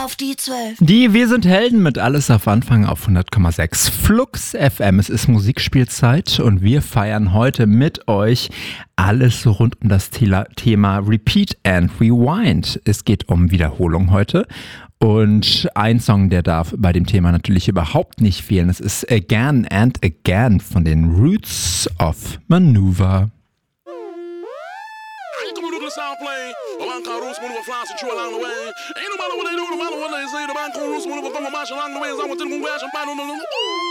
auf die 12. Die Wir sind Helden mit Alles auf Anfang auf 100,6 Flux FM. Es ist Musikspielzeit und wir feiern heute mit euch alles rund um das Thema Repeat and Rewind. Es geht um Wiederholung heute. Und ein Song, der darf bei dem Thema natürlich überhaupt nicht fehlen. Es ist Again and Again von den Roots of Maneuver. Sound plane, a man called Roots Maneuver flies and chew along the way. Ain't no matter what they do, no matter what they say, the man called Roots Maneuver throw a march along the way. As I went to the congression,